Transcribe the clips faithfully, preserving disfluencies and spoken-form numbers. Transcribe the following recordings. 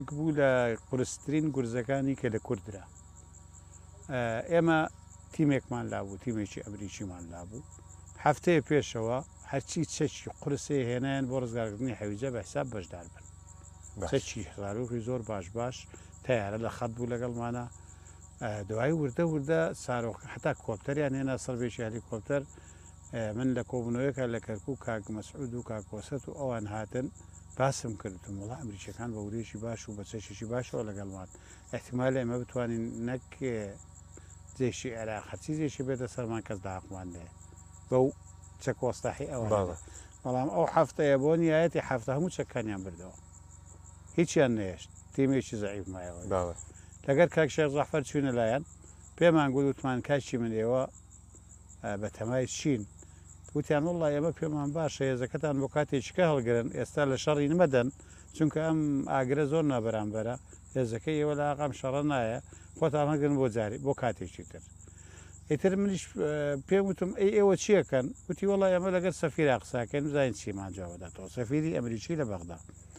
بوو لە قورسترین گورزەکانی کە لە کوردرا ئێمە تیمێکمان لابوو تیمێکی ئەمریکیمان لابوو هەفتەیە پێشەوە هەرچی چەکی قورسێ هێنایان بۆ ڕزگارکردنی حەویجە بە حساب بەشدار بن چەکی زارۆکی زۆر باش باش تیارە لە خەت بوو لەگەڵمانە دوای وردە وردە سارۆک حتا کۆپتەریان هێنا سەربێکی هەلیکۆپتەر من لە کۆبوونەوەیەکە لە کەرکوو کاک مەسعود و کاکۆسەت و ئەوان هاتن باسم کردم وڵا ئەمریکیەکان بە ورێژی باش و بە چەشێکی باشەوە لەگەڵمان احتیمال ئێمە بتوانین نەک جێشی عێراق هەرچی جێشی بێتە سەرمان کەس داقمان لێ بەو چەکۆستاحی ئەوە بەڵام ئەو هەفتەیە بۆ نیایەتی هەفتە هەموو چەکانیان بردەوە هیچیان نێشت تیمێکی زەعیف مایەوە لەگەر کاک شێخ زەعفەر چوونە لایەن پێمان گوت وتمان کاچی من ئێوە بە تەمای چین وتیان وڵڵا ئێمە پێمان باشە هێزەکەتان بۆ کاتێکیکە هەڵگرن ئێستا لە شەڕی نمەدەن چونکە ئەم ئاگرە زۆر نابەرامبەرە هێزەکەی ئێوە لە ئاقام شەڕە نایە خۆتان هەڵگرن بۆ جاری بۆ کاتێکی تر ئیتر منیش پێم وتم ئەی ئێوە چیەکەن وتی وڵڵا ئێمە لەگەر سەفیرا قساکەین بزانین چیمان جوابداتەوە سەفیری ئەمریکی لە بەغدا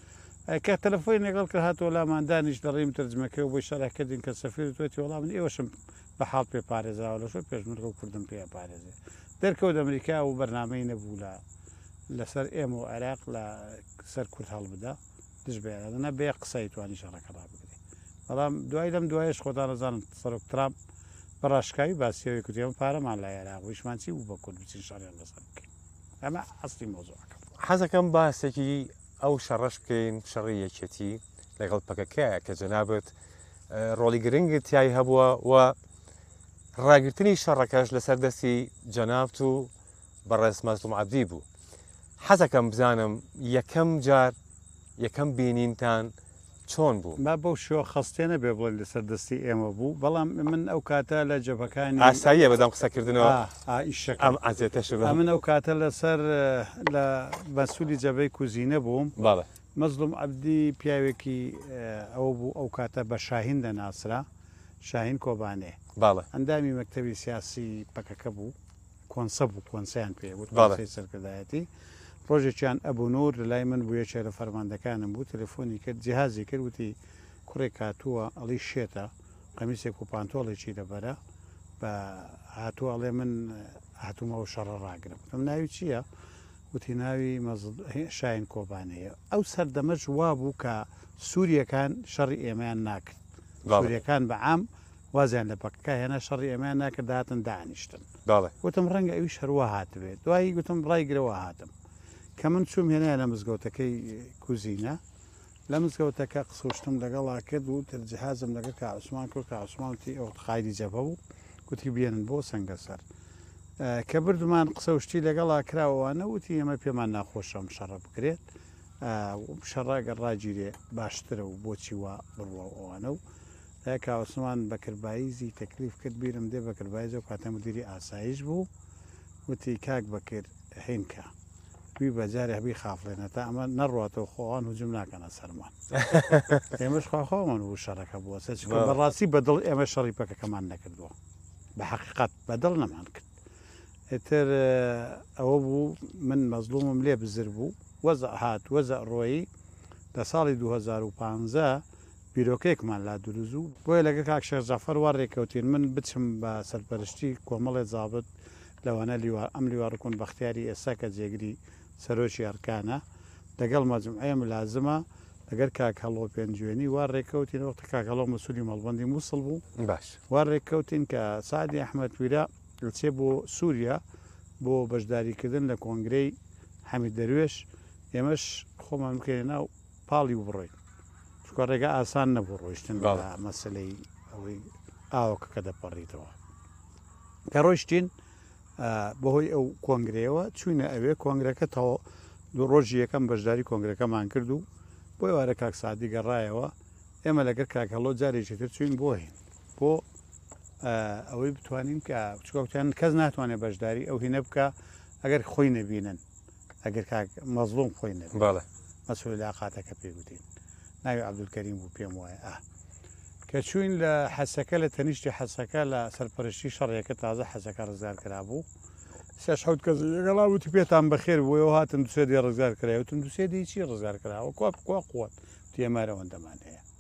کە تەلەفۆی لەگەڵ کرد هاتەوە لامان دانیش لە ڕێم تەرجمەکەی و بۆی شەڕەکردین کە سەفیر توێتی وەڵام من ئێوەشم بە حاڵ پێ پارێزاوە لە شۆ پێشمەرگە و کوردم پێ پارێزێ دەرکەوت ئەمریکا و بەرنامەی نەبوو لە لەسەر ئێمە و عێراق لە سەر کورد هەڵبدا دش بێنە بێ قسەی توانی شەڕەکە ڕابگرێ بەڵام دوای لەم دوایش خۆتان نەزانم سەرۆک ترامپ بەڕاشکاوی باسیەوەی کوتیەوە پارەمان لە عێراق ویشمان چی بوو بە کورد بچین شەڕیان لەسەر بکەین ئەمە ئەسڵی مۆزوعەکە حەزەکەم باسێکی ئەو شەڕەش بکەین شەڕی یەکێتی لەگەڵ پەکەکەیە کە جەنابەت ڕۆڵی گرنگت تیای هەبووە و ڕاگررتنی شەڕەکەش لەسەر دەستی جەنابەت و بەڕێز مەزلوم عەبدی بوو حەزەکەم بزانم یەکەم جار یەکەم بینینتان چۆن بوو با بەو شێوە خەستێنە بێ بڵێن لەسەر دەستی ئێمە بوو بەڵام من ئەو کاتە لە جەبەکانی ئاساییە بەدەم قسەکردنەوە ئەم ئازێتەش من ئەو کاتە لەسەر لە بەسوولی جەبەی کوزینە بووم باڵێ مەزلوم عەبدی پیاوێکی ئەو بوو ئەو کاتە بە شاهین دەناسرا شاهین کۆبانێ باڵێ ئەندامی مەکتەبی سیاسی پەکەکە بوو کۆنسە بوو کۆنسیان پێ بوو سەرکردایەتی ڕۆژێکیان ئەبوو نور لای من بوو یەکێ لە فەرماندەکانم بوو تەلەفۆنی کرد جیهازی کرد وتی کوڕێک هاتووە ئەڵی شێتە قەمیسێک و پانتۆڵێکی دەبەرە بە هاتووە ئەڵێ من هاتوومەوە شەڕە ڕاگرم ئەم ناوی چییە؟ وتی ناوی شاین کۆبانەیە ئەو سەردەمەش وا بوو کە سووریەکان شەڕی ئێمەیان ناکرد سووریەکان بەعام وازیان لە پەکەکە هێنا شەڕی ئێمەیان ناکرد هاتن دانیشتن وتم ڕەنگە ئەوی شەروە هاتبێت دوایی گوتم ڕای گرەوە هاتم کە من چوم هێنایە لە مزگەوتەکەی کوزینە لە مزگەوتەکە قسەشتم لەگەڵا کرد و ترجیهازم لەگە کا عوسمان کرد کە عوسمانتی ئەو قایدی جەبە بوو گوتی بێنن بۆ سەنگەسەر کە بردمان قسە وشتی لەگەڵا کراوەوانە وتی ئێمە پێمان ناخۆشەم شەڕە بکرێت شەڕاگە ڕاگیرێ باشترە و بۆچی وا بڕوە ئەوانە و کا عوسمان بەکرباییزی تەکلیف کرد بیرم دێ بەکرباییزە و کاتە مدیری ئاسایش بوو وتی کاک بەکرد هێنکە وی بەجارێ هەبی خافڵێنە تا ئەمە نەڕاتەوە خۆوان هجوم ناکەنە سەرمان ئێمەش خواخۆمان بوو شەڕەکە بووە سەچکە بەڕاستی بەدڵ ئێمە شەڕی پەکەکەمان نەکردووە بە حەقیقەت بەدڵ نەمان کرد ئێتر ئەوە بوو من مەزلومم لێ بزر بوو وەزە هات وەزە ڕۆیی لە ساڵی دوو هەزار و پانزە بیرۆکەیەکمان لا دروست و بۆیە لەگە کاک شێخ زەعفەر وا ڕێکەوتین من بچم بە سەرپەرشتی کۆمەڵێ زابط لەوانە ئەم لیوارکۆن بەختیاری ئێستا کە جێگری سەرۆکی ئەرکانە لەگەڵ مەجموعەیە ملازمە لەگەر کاک هەڵۆ پێنجوێنی وا ڕێکەوتین وەختی کاک هەڵۆ مەسوولی مەڵبەندی مووسڵ بوو باش وا ڕێکەوتین کە سعدی ئەحمەد ویرا چێ بۆ سووریا بۆ بەشداریکردن لە کۆنگرەی حەمید دەروێش ئێمەش خۆمان بکەین ناو پاڵی و بڕۆین چکە ڕێگە ئاسان نەبوو ڕۆیشتن بە مەسلەی ئەوەی ئاوەکە کە دەپەڕیتەوە کە ڕۆیشتین بەهۆی ئەو کۆنگرەوە چوینە ئەوێ کۆنگرەکە تەواو دوو ڕۆژی یەکەم بەشداری کۆنگرەکەمان کرد و بۆی وارە کاک سعدی گەڕایەوە ئێمە لەگەر کاک هەڵۆ جارێکی تر چوین بۆ هین بۆ ئەوەی بتوانین کە چکوتیان کەس ناتوانێت بەشداری ئەو هینە بکە ئەگەر خۆی نەبینن ئەگەر کاک مەزلوم خۆی نەبێت مەسئول لاقاتەکە پێگوتین ناوی عەبدولکەریم بوو پێم وایە ئا کە چوین لە حەسەکە لە تەنیشتی حەسەکە لە سەرپەرشتی شەڕێکە تازە حەسەکە ڕزگار کرا بوو سێ حەوت کەس لەگەڵا وتی پێتان بەخێر بووەوە هاتن دوسێ دێ ڕزگار کرایوتن دوسێ دی چی ڕزگار کراوە کوا بکوا قوت تێمارەوەندەمان هەیە